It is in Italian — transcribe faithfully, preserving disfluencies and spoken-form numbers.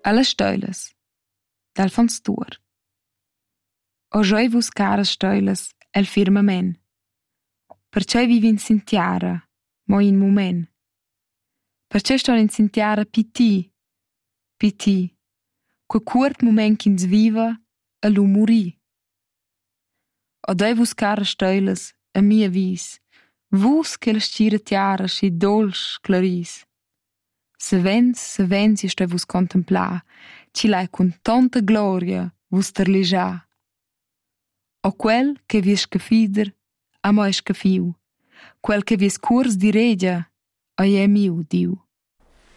Alla steulas, dal fanstur. O gioi vus caras steulas el firmament. Perciò vivi in sintiara, mo in moment. Perciò sto in sintiara piti, piti, quel curt moment ch'ins viva a lu muri. O doi vus caras steulas a mia vis, vus che la stira tiara schi dolce claris. Savens, savens io sto vus contemplar, ci lai con tanta gloria vus terlegiar. O quel che vies scafider, a mo è scafiu, quel che vies curs di regia, a è miu, diu.